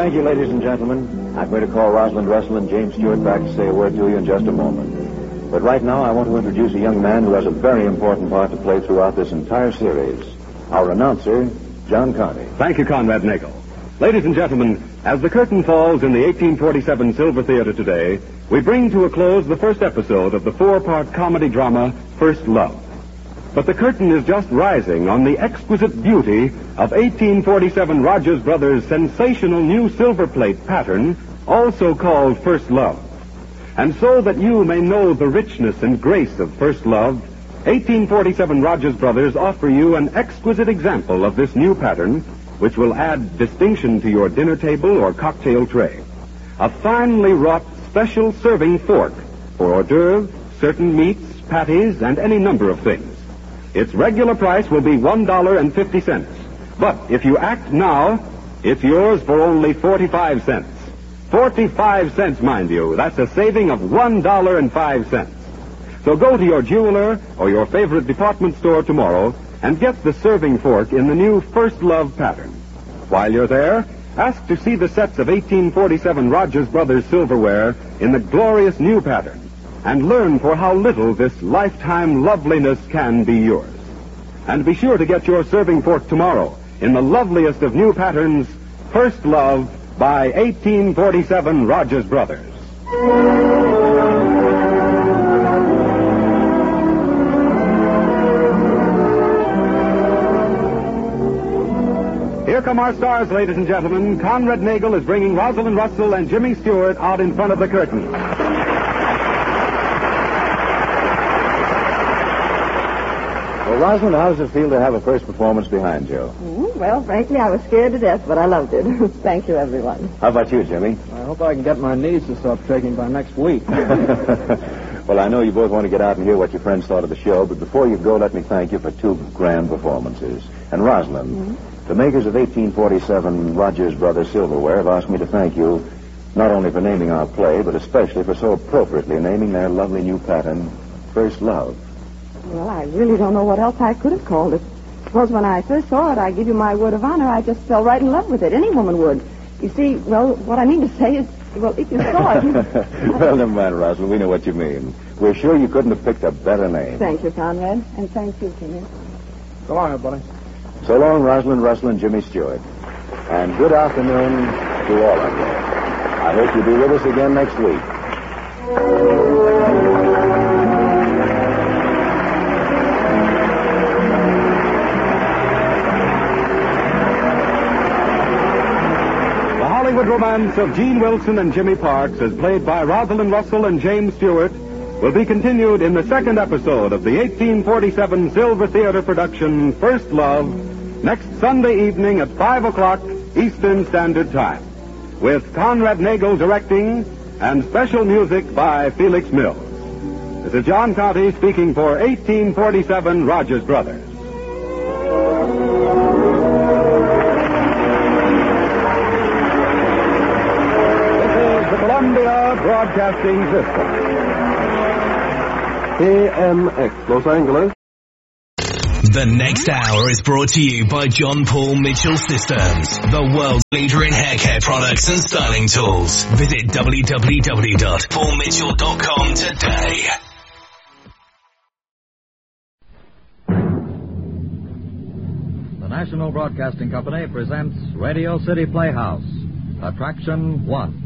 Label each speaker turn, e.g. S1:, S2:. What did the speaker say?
S1: thank you, ladies and gentlemen. I'm going to call Rosalind Russell and James Stewart back to say a word to you in just a moment. But right now, I want to introduce a young man who has a very important part to play throughout this entire series. Our announcer, John Conte.
S2: Thank you, Conrad Nagel. Ladies and gentlemen, as the curtain falls in the 1847 Silver Theater today, we bring to a close the first episode of the four-part comedy drama, First Love. But the curtain is just rising on the exquisite beauty of 1847 Rogers Brothers' sensational new silver plate pattern, also called First Love. And so that you may know the richness and grace of First Love, 1847 Rogers Brothers offer you an exquisite example of this new pattern, which will add distinction to your dinner table or cocktail tray. A finely wrought special serving fork for hors d'oeuvres, certain meats, patties, and any number of things. Its regular price will be $1.50. But if you act now, it's yours for only 45 cents. 45 cents, mind you. That's a saving of $1.05. So go to your jeweler or your favorite department store tomorrow and get the serving fork in the new First Love pattern. While you're there, ask to see the sets of 1847 Rogers Brothers silverware in the glorious new pattern and learn for how little this lifetime loveliness can be yours. And be sure to get your serving fork tomorrow in the loveliest of new patterns, First Love by 1847 Rogers Brothers. Here come our stars, ladies and gentlemen. Conrad Nagel is bringing Rosalind Russell and Jimmy Stewart out in front of the curtain.
S1: Well, Rosalind, how does it feel to have a first performance behind you?
S3: Well, frankly, I was scared to death, but I loved it. Thank you, everyone.
S1: How about you, Jimmy?
S4: I hope I can get my knees to stop shaking by next week.
S1: Well, I know you both want to get out and hear what your friends thought of the show, but before you go, let me thank you for two grand performances. And Rosalind, the makers of 1847 Rogers Brothers Silverware have asked me to thank you not only for naming our play, but especially for so appropriately naming their lovely new pattern, First Love.
S3: Well, I really don't know what else I could have called it. Suppose when I first saw it, I give you my word of honor, I just fell right in love with it. Any woman would. You see, well, what I mean to say is, well, if you saw it...
S1: Well, never mind, Rosalind. We know what you mean. We're sure you couldn't have picked a better name.
S3: Thank you, Conrad. And thank you, Jimmy.
S4: So long, everybody.
S1: So long, Rosalind Russell and Jimmy Stewart. And good afternoon to all of you. I hope you'll be with us again next week.
S2: The Hollywood romance of Gene Wilson and Jimmy Parks, as played by Rosalind Russell and James Stewart, will be continued in the second episode of the 1847 Silver Theater production, First Love, next Sunday evening at 5 o'clock Eastern Standard Time, with Conrad Nagel directing and special music by Felix Mills. This is John Conte speaking for 1847 Rogers Brothers. Columbia Broadcasting System.
S4: KMX, Los Angeles.
S5: The next hour is brought to you by John Paul Mitchell Systems, the world's leader in hair care products and styling tools. Visit www.paulmitchell.com today.
S6: The National Broadcasting Company presents Radio City Playhouse, Attraction 1.